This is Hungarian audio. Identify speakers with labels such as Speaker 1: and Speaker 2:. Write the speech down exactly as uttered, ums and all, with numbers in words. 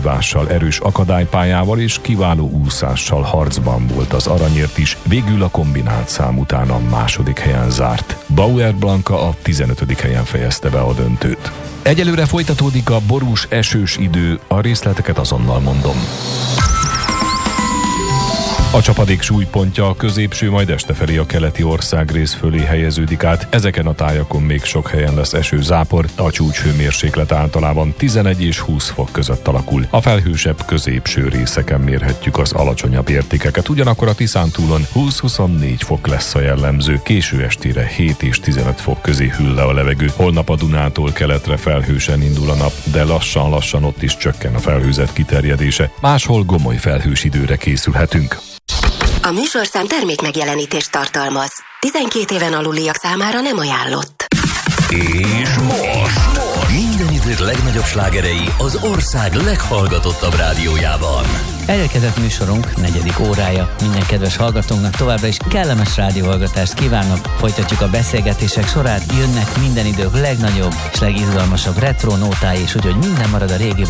Speaker 1: kihívással, erős akadálypályával és kiváló úszással harcban volt az aranyért is, végül a kombinált szám után a második helyen zárt. Bauer Blanka a tizenötödik helyen fejezte be a döntőt. Egyelőre folytatódik a borús, esős idő, a részleteket azonnal mondom. A csapadék súlypontja a középső, majd este felé a keleti országrész fölé helyeződik át. Ezeken a tájakon még sok helyen lesz esőzápor, a csúcshőmérséklet általában tizenegy és húsz fok között alakul. A felhősebb középső részeken mérhetjük az alacsonyabb értékeket, ugyanakkor a Tiszántúlon húsz-huszonnégy fok lesz a jellemző, késő estére hét és tizenöt fok közé hűl le a levegő. Holnap a Dunától keletre felhősen indul a nap, de lassan-lassan ott is csökken a felhőzet kiterjedése. Máshol gomoly felhős időre készülhetünk.
Speaker 2: A műsorszám termék megjelenítést tartalmaz. tizenkét éven aluliak számára nem ajánlott.
Speaker 3: És most minden idők legnagyobb slágerei az ország leghallgatottabb rádiójában.
Speaker 4: Elérkezett műsorunk negyedik órája. Minden kedves hallgatónknak továbbra is kellemes rádióhallgatást kívánok. Folytatjuk a beszélgetések sorát, jönnek minden idők legnagyobb és legizgalmasabb retro nótái, és úgyhogy minden marad a régiben.